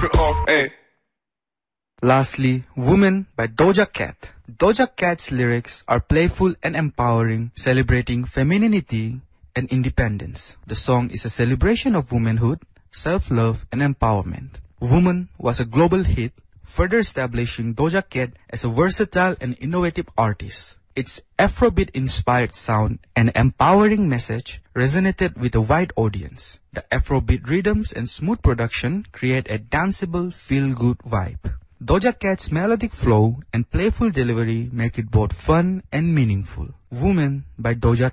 spit off, ayy. Lastly, Woman by Doja Cat. Doja Cat's lyrics are playful and empowering, celebrating femininity and independence. The song is a celebration of womanhood, self-love, and empowerment. Woman was a global hit, further establishing Doja Cat as a versatile and innovative artist. Its Afrobeat-inspired sound and empowering message resonated with a wide audience. The Afrobeat rhythms and smooth production create a danceable, feel-good vibe. Doja Cat's melodic flow and playful delivery make it both fun and meaningful. Woman by Doja